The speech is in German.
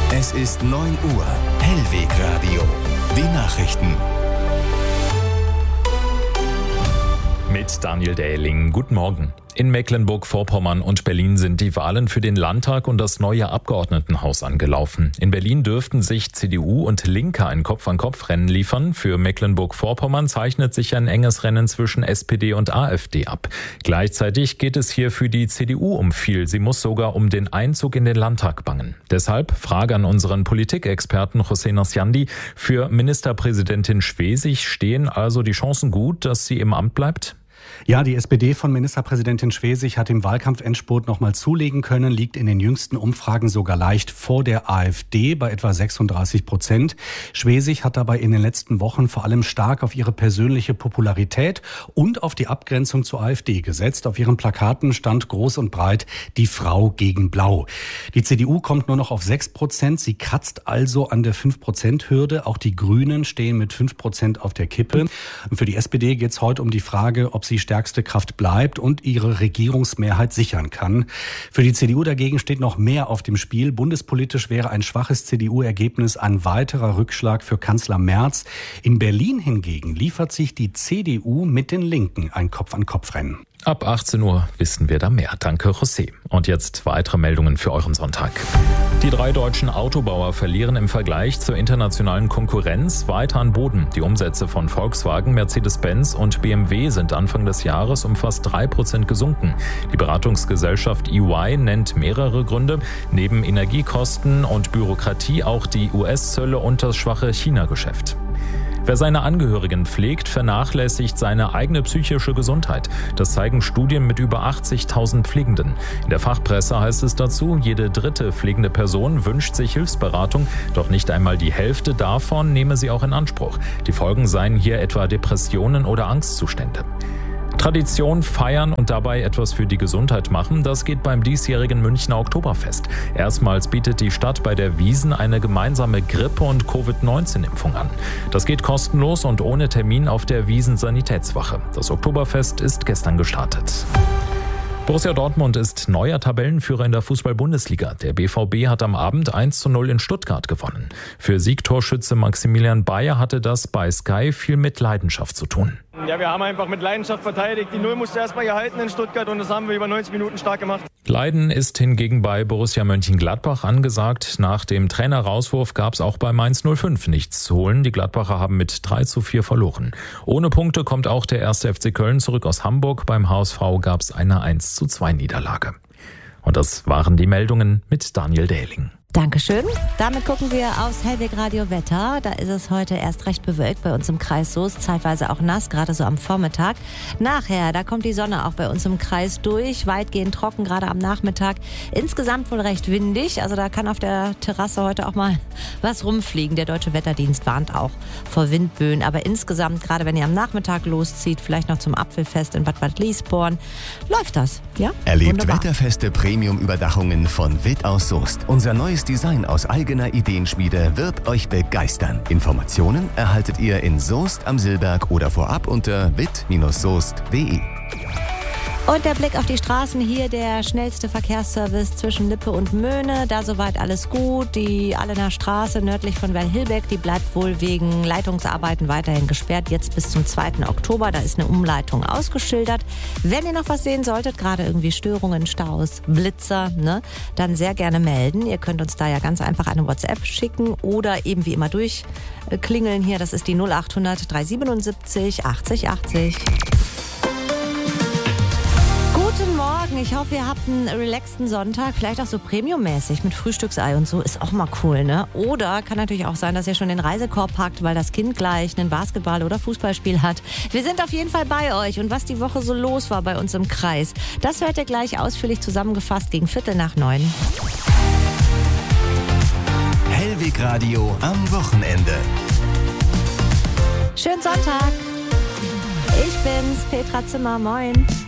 Es ist 9 Uhr. Hellweg Radio. Die Nachrichten. Mit Daniel Dähling. Guten Morgen. In Mecklenburg-Vorpommern und Berlin sind die Wahlen für den Landtag und das neue Abgeordnetenhaus angelaufen. In Berlin dürften sich CDU und Linke ein Kopf-an-Kopf-Rennen liefern. Für Mecklenburg-Vorpommern zeichnet sich ein enges Rennen zwischen SPD und AfD ab. Gleichzeitig geht es hier für die CDU um viel. Sie muss sogar um den Einzug in den Landtag bangen. Deshalb Frage an unseren Politikexperten José Nasciandi. Für Ministerpräsidentin Schwesig stehen also die Chancen gut, dass sie im Amt bleibt? Ja, die SPD von Ministerpräsidentin Schwesig hat im Wahlkampfendspurt nochmal zulegen können, liegt in den jüngsten Umfragen sogar leicht vor der AfD bei etwa 36%. Schwesig hat dabei in den letzten Wochen vor allem stark auf ihre persönliche Popularität und auf die Abgrenzung zur AfD gesetzt. Auf ihren Plakaten stand groß und breit die Frau gegen Blau. Die CDU kommt nur noch auf 6%. Sie kratzt also an der 5%-Hürde. Auch die Grünen stehen mit 5% auf der Kippe. Und für die SPD geht es heute um die Frage, ob sie stärkste Kraft bleibt und ihre Regierungsmehrheit sichern kann. Für die CDU dagegen steht noch mehr auf dem Spiel. Bundespolitisch wäre ein schwaches CDU-Ergebnis ein weiterer Rückschlag für Kanzler Merz. In Berlin hingegen liefert sich die CDU mit den Linken ein Kopf-an-Kopf-Rennen. Ab 18 Uhr wissen wir da mehr. Danke, José. Und jetzt weitere Meldungen für euren Sonntag. Die 3 deutschen Autobauer verlieren im Vergleich zur internationalen Konkurrenz weiter an Boden. Die Umsätze von Volkswagen, Mercedes-Benz und BMW sind Anfang des Jahres um fast 3% gesunken. Die Beratungsgesellschaft EY nennt mehrere Gründe. Neben Energiekosten und Bürokratie auch die US-Zölle und das schwache China-Geschäft. Wer seine Angehörigen pflegt, vernachlässigt seine eigene psychische Gesundheit. Das zeigen Studien mit über 80.000 Pflegenden. In der Fachpresse heißt es dazu, jede dritte pflegende Person wünscht sich Hilfsberatung, doch nicht einmal die Hälfte davon nehme sie auch in Anspruch. Die Folgen seien hier etwa Depressionen oder Angstzustände. Tradition feiern und dabei etwas für die Gesundheit machen, das geht beim diesjährigen Münchner Oktoberfest. Erstmals bietet die Stadt bei der Wiesn eine gemeinsame Grippe- und Covid-19-Impfung an. Das geht kostenlos und ohne Termin auf der Wiesn Sanitätswache. Das Oktoberfest ist gestern gestartet. Borussia Dortmund ist neuer Tabellenführer in der Fußball-Bundesliga. Der BVB hat am Abend 1:0 in Stuttgart gewonnen. Für Siegtorschütze Maximilian Bayer hatte das bei Sky viel mit Leidenschaft zu tun. Ja, wir haben einfach mit Leidenschaft verteidigt. Die 0 musste erstmal gehalten in Stuttgart und das haben wir über 90 Minuten stark gemacht. Leiden ist hingegen bei Borussia Mönchengladbach angesagt. Nach dem Trainer-Rauswurf gab es auch bei Mainz 05 nichts zu holen. Die Gladbacher haben mit 3:4 verloren. Ohne Punkte kommt auch der 1. FC Köln zurück aus Hamburg. Beim HSV gab es eine 1:2 Niederlage. Und das waren die Meldungen mit Daniel Dähling. Dankeschön. Damit gucken wir aufs Hellweg Radio Wetter. Da ist es heute erst recht bewölkt bei uns im Kreis Soest, zeitweise auch nass, gerade so am Vormittag. Nachher, da kommt die Sonne auch bei uns im Kreis durch, weitgehend trocken, gerade am Nachmittag. Insgesamt wohl recht windig, also da kann auf der Terrasse heute auch mal was rumfliegen. Der Deutsche Wetterdienst warnt auch vor Windböen, aber insgesamt, gerade wenn ihr am Nachmittag loszieht, vielleicht noch zum Apfelfest in Bad Liesborn, läuft das, ja? Erlebt Wunderbar. wetterfeste Premium-Überdachungen von Witt aus Soest. Unser neues Design aus eigener Ideenschmiede wird euch begeistern. Informationen erhaltet ihr in Soest am Silberg oder vorab unter witt-soest.de. Und der Blick auf die Straßen hier, der schnellste Verkehrsservice zwischen Lippe und Möhne. Da soweit alles gut. Die Allener Straße nördlich von Wellhilbeck, die bleibt wohl wegen Leitungsarbeiten weiterhin gesperrt. Jetzt bis zum 2. Oktober, da ist eine Umleitung ausgeschildert. Wenn ihr noch was sehen solltet, gerade irgendwie Störungen, Staus, Blitzer, ne, dann sehr gerne melden. Ihr könnt uns da ja ganz einfach eine WhatsApp schicken oder eben wie immer durchklingeln hier. Das ist die 0800 377 80 80. Guten Morgen, ich hoffe, ihr habt einen relaxten Sonntag, vielleicht auch so premiummäßig mit Frühstücksei und so, ist auch mal cool, ne? Oder kann natürlich auch sein, dass ihr schon den Reisekorb packt, weil das Kind gleich ein Basketball- oder Fußballspiel hat. Wir sind auf jeden Fall bei euch und was die Woche so los war bei uns im Kreis, das hört ihr gleich ausführlich zusammengefasst gegen 8:45. Hellweg Radio am Wochenende. Schönen Sonntag. Ich bin's, Petra Zimmer, moin.